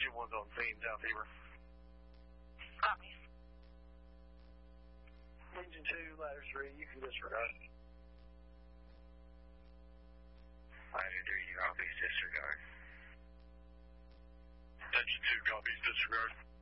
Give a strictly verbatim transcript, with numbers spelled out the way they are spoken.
Engine one's on scene, South Heber. Copy. Engine two, ladder three, you can disregard. Ladder three, copies, disregard. Engine two, copies, disregard.